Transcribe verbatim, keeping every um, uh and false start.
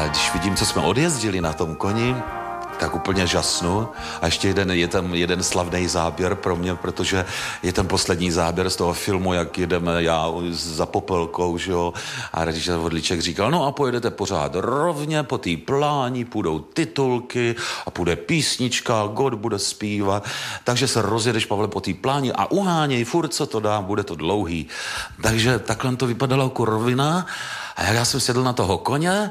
když vidím, co jsme odjezdili na tom koni, tak úplně žasnu. A ještě jeden, je tam jeden slavný záběr pro mě, protože je ten poslední záběr z toho filmu, jak jedeme já za Popelkou, že jo, a režisér Vodliček říkal, no a pojedete pořád rovně, po té pláni půjdou titulky a půjde písnička, God bude zpívat, takže se rozjedeš, Pavle, po té pláni a uháněj, furt co to dá, bude to dlouhý. Takže takhle to vypadalo jako rovina a já jsem sedl na toho koně